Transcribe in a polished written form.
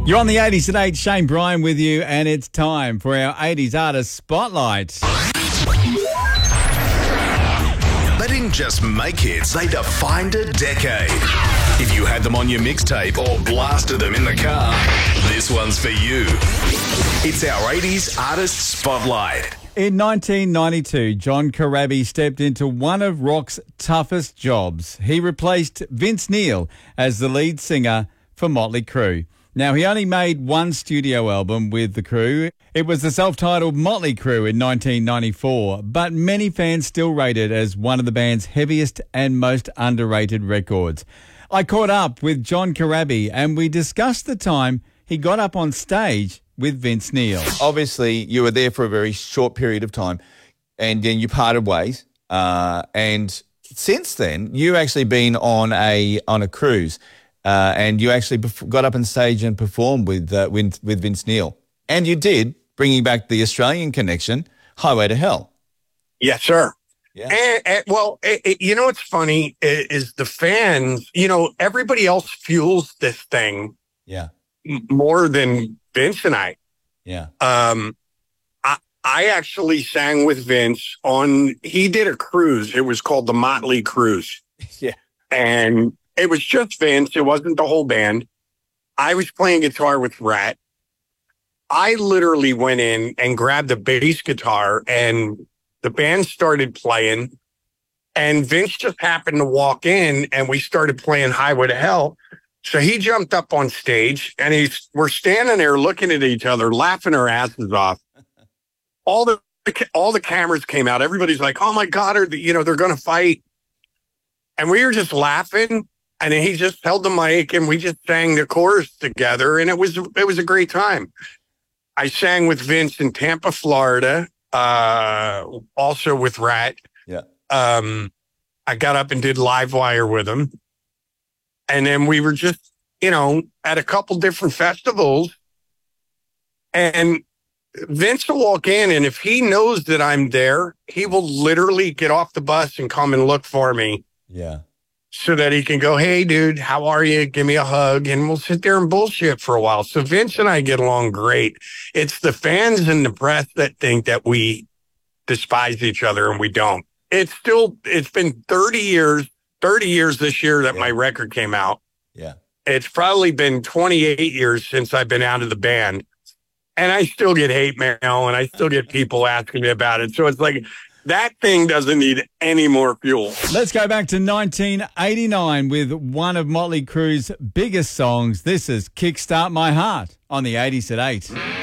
You're on the 80s at 8, Shane Bryan with you, and it's time for our 80s Artist Spotlight. They didn't just make hits, they defined a decade. If you had them on your mixtape or blasted them in the car, this one's for you. It's our 80s Artist Spotlight. In 1992, John Corabi stepped into one of rock's toughest jobs. He replaced Vince Neil as the lead singer for Motley Crue. Now, he only made one studio album with the Crue. It was the self-titled Motley Crue in 1994, but many fans still rate it as one of the band's heaviest and most underrated records. I caught up with John Corabi and we discussed the time he got up on stage with Vince Neil. Obviously, you were there for a very short period of time and then you parted ways. And since then, you've actually been on a cruise. And you actually got up on stage and performed with Vince Neil. And you did, bringing back the Australian connection, Highway to Hell. Yes, sir. Yeah. You know what's funny is the fans, everybody else fuels this thing more than Vince and I. Yeah. I actually sang with Vince he did a cruise. It was called the Motley Cruise. Yeah. And it was just Vince. It wasn't the whole band. I was playing guitar with Rat. I literally went in and grabbed a bass guitar and the band started playing. And Vince just happened to walk in and we started playing Highway to Hell. So he jumped up on stage and we're standing there looking at each other, laughing our asses off. All the cameras came out. Everybody's like, oh my God, they're going to fight. And we were just laughing. And he just held the mic and we just sang the chorus together. And it was a great time. I sang with Vince in Tampa, Florida, also with Rat. Yeah. I got up and did Livewire with him. And then we were just, at a couple different festivals. And Vince will walk in and if he knows that I'm there, he will literally get off the bus and come and look for me. Yeah. So that he can go, hey, dude, how are you? Give me a hug. And we'll sit there and bullshit for a while. So Vince and I get along great. It's the fans and the press that think that we despise each other and we don't. It's been 30 years this year that my record came out. Yeah. It's probably been 28 years since I've been out of the band. And I still get hate mail and I still get people asking me about it. So it's like, that thing doesn't need any more fuel. Let's go back to 1989 with one of Motley Crue's biggest songs. This is Kickstart My Heart on the 80s at 8.